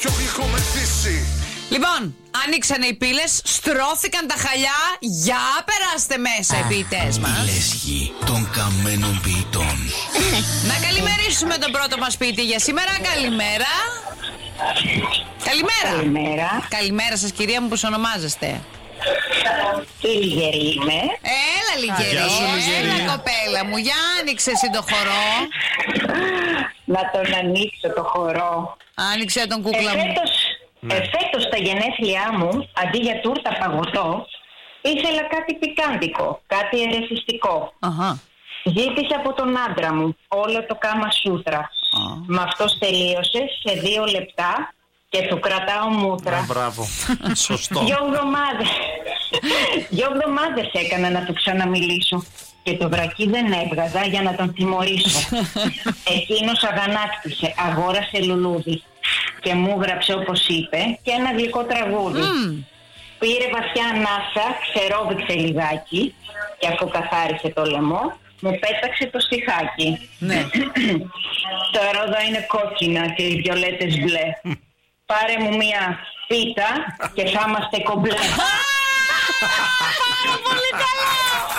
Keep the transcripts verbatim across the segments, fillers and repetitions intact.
Πιο γλυκό με δύση. Λοιπόν, άνοιξαν οι πύλες, στρώθηκαν τα χαλιά. Για περάστε μέσα, οι ποιητές μας. Πύλες γη των καμένων ποιητών. Να καλημερίσουμε τον πρώτο μας ποιητή για σήμερα. Καλημέρα. Καλημέρα. Καλημέρα. Καλημέρα σας, κυρία μου, πώς ονομάζεστε? Η Λιγερή είμαι. Έλα, Λιγερή. Γεια σου, Λιγερή. Έλα, κοπέλα μου, για άνοιξε εσύ το χορό. Να τον ανοίξω το χορό. Άνοιξε τον κούκλα μου. Εφέτος, Ναι. εφέτος στα γενέθλιά μου, αντί για τούρτα παγωτό, ήθελα κάτι πικάντικο, κάτι ερεθιστικό. Αχα. Ζήτησα από τον άντρα μου όλο το κάμα σούτρα. Μα αυτός τελείωσε σε δύο λεπτά και του κρατάω μούτρα. Α, μπράβο. Σωστό. Δυο εβδομάδες. Δυο εβδομάδες έκανα να του ξαναμιλήσω. Και το βρακί δεν έβγαζα για να τον τιμωρήσω. Εκείνος αγανάκτησε, αγόρασε λουλούδι και μου γράψε όπως είπε και ένα γλυκό τραγούδι. Mm. Πήρε βαθιά ανάσα, ξερόβηξε λιγάκι και αφού καθάρισε το λαιμό μου πέταξε το στιχάκι. Ναι. Το ρόδα είναι κόκκινα και οι βιολέτες μπλε. Πάρε μου μια πίτα και θα είμαστε κομπλέ. Πάρα πολύ καλά.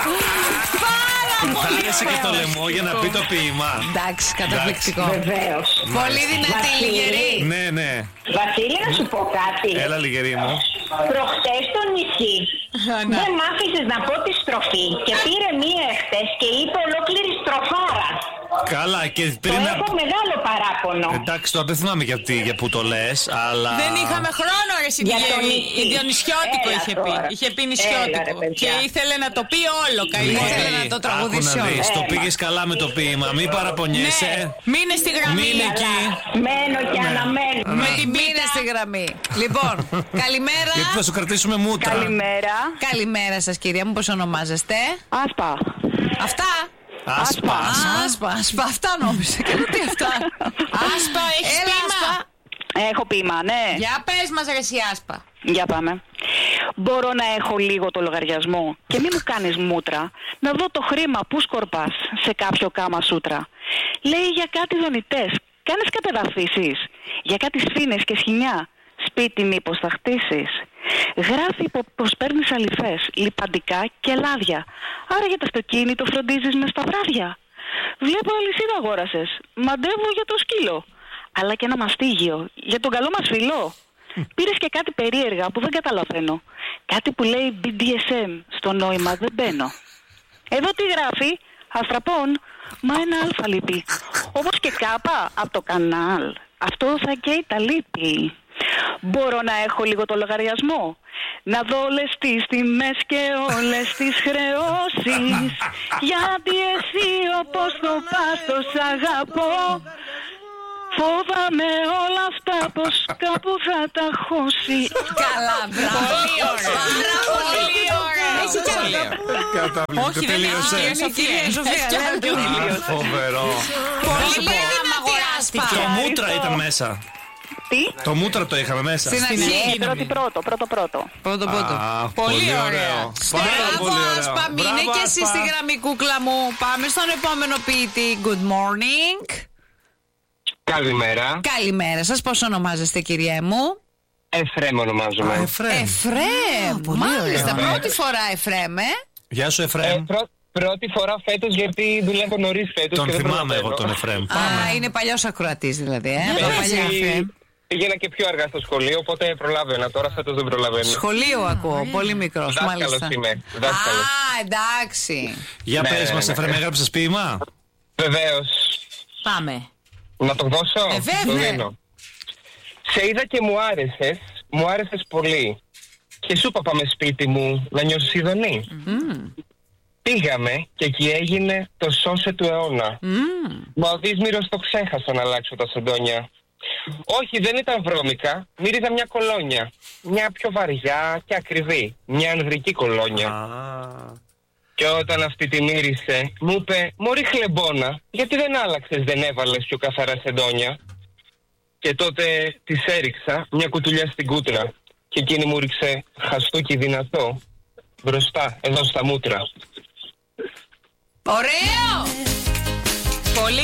Πάρα Θα πολύ άρεσε και το λαιμό για να πει το ποίημα. Εντάξει, καταπληκτικό. Βεβαίως. Πολύ δυνατή, Βασίλη. Λιγερή. Ναι, ναι. Βασίλη, να σου πω κάτι. Έλα, Λιγερή μου. Προχτές στο νησί ναι. δεν μ' άφησες να πω τη στροφή και πήρε μία εχθές και είπε ολόκληρη στροφάρα. Καλά, και Το πριν. έχω μεγάλο παράπονο. Εντάξει, τώρα δεν θυμάμαι γιατί, για που το λες, αλλά. Δεν είχαμε χρόνο, ρε Για το Σιγηρή. νησί. Η Διονυσιώτικο Έλα είχε τώρα. πει. Είχε πει Έλα, νησιώτικο. ρε, παιδιά. Και ήθελε να το πει όλο. Ήθελε Καλύτερα. να το τραγουδήσει άκου να όλο. δεις, το Έλα. πήγες καλά με το ποίημα. Μην παραπονιέσαι. Ναι, μείνε στη γραμμή. Μείνε εκεί. Μένω και αναμένω. Με την πίτα στη γραμμή. Λοιπόν, καλημέρα. Γιατί θα σου κρατήσουμε μούτρα. Καλημέρα. Καλημέρα σας, κυρία μου, πώς ονομάζεστε? Άσπα. Αυτά. Άσπα. Άσπα, άσπα, αυτά νόμιζα. Και λέω τι αυτά. Άσπα, έχεις Έλα, ποίημα. Άσπα. Έχω ποίημα, ναι. Για πες μας, ρε εσύ, Άσπα. Για πάμε. Μπορώ να έχω λίγο το λογαριασμό και μη μου κάνεις μούτρα να δω το χρήμα που σκορπάς σε κάποιο κάμα σούτρα. Λέει για κάτι δονητές, κάνεις κατεδαφίσεις. Για κάτι σφήνες και σχοινιά, σπίτι μήπως θα χτίσεις. Γράφει πως παίρνεις αληθές, λιπαντικά και λάδια. Άρα για το αυτοκίνητο φροντίζεις μες τα βράδια. Βλέπω αλυσίδα αγόρασες, μαντεύω για το σκύλο. Αλλά και ένα μαστίγιο για τον καλό μας φιλό. Πήρες και κάτι περίεργα που δεν καταλαβαίνω. Κάτι που λέει μπι ντι ες εμ, στο νόημα δεν μπαίνω. Εδώ τι γράφει, αστραπών, μα ένα αλφα λείπει. Όπως και κάπα από το κανάλ. Αυτό θα καίει τα λύπη. Μπορώ να έχω λίγο το λογαριασμό, να δω όλες τις τιμές και όλες τις χρεώσεις. Γιατί εσύ όπως το πας το σ' αγαπώ. Φόβαμαι όλα αυτά πως κάπου θα τα χώσει. Καλά, μπράβο. Πολύ ωραία. Πάρα πολύ ωραία. Έχει κι άλλο. Καταπληκτικό. Όχι, δεν έχει τελείωσε. κυρία Σοφία. Κυρία Σοφία, Έχει κι άλλο. λέτε. Α, Φοβερό. Πολύ Πολύ ωραία, δυνατή αγοράστηκε. Άσπα. Το μούτρα ήταν μέσα. Τι? Το μούτρα το είχαμε μέσα. Στην αρχή. Ναι, πρώτο πρώτο, πρώτο πρώτο. Πρώτο πρώτο. Α, Πολύ ωραία. ωραίο. Πάρα Μπράβο, πολύ ωραίο. Άσπα, μείνε Μπράβο, και εσύ Άσπα. στη γραμμή, κούκλα μου. Πάμε στον επόμενο ποιητή. Good morning. Καλημέρα. Καλημέρα σας, πώς ονομάζεστε, κυρία μου? Εφρέμ ονομάζομαι. Α, Εφρέμ. Εφρέμ. Μάλιστα, ωραία. πρώτη φορά, Εφρέμ, ε. Γεια σου, Ε, Εφρέμ. πρω- πρώτη φορά φέτος γιατί δουλεύω νωρίς φέτος. Τον και δεν θυμάμαι εγώ προλαβαίνω. τον Εφρέμ. Α, είναι παλιός ακροατής δηλαδή, ε. Ε, Από παλιά. έτσι, Πήγαινα και πιο αργά στο σχολείο, οπότε προλάβαινα. Τώρα φέτος δεν προλαβαίνω. Σχολείο ακούω, πολύ μικρός, Δάσκαλος μάλιστα. είμαι. Δάσκαλος. Α, εντάξει. Για Ναι, πες ναι, μας, ναι. Εφρέμ, έγραψες ποίημα. Βεβαίως. Πάμε. Να το δώσω. Ε, βέβαια. Το δίνω. Σε είδα και μου άρεσες. Μου άρεσες πολύ. Και σου είπα πάμε σπίτι μου να νιώσεις ειδονή. Πήγαμε και εκεί έγινε το σώσε του αιώνα. Μα ο Δύσμυρος το ξέχασα να αλλάξω τα σεντόνια. Όχι, δεν ήταν βρώμικα. Μύριζα μια κολόνια. Μια πιο βαριά και ακριβή. Μια ανδρική κολόνια. Και όταν αυτή τη μύρισε, μου είπε «Μωρή χλεμπόνα, γιατί δεν άλλαξες, δεν έβαλες πιο καθαρά σεντόνια?» Και τότε της έριξα μια κουτουλιά στην κούτρα. Και εκείνη μου ρίξε χαστούκι δυνατό μπροστά, εδώ στα μούτρα. Ωραίο! Πολύ